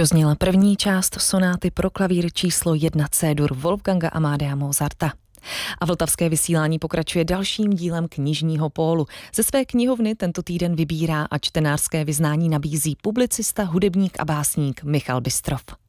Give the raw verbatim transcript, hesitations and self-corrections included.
Dozněla první část sonáty pro klavír číslo jedna C-dur Wolfganga Amadea Mozarta. A vltavské vysílání pokračuje dalším dílem knižního pólu. Ze své knihovny tento týden vybírá a čtenářské vyznání nabízí publicista, hudebník a básník Michal Bystrov.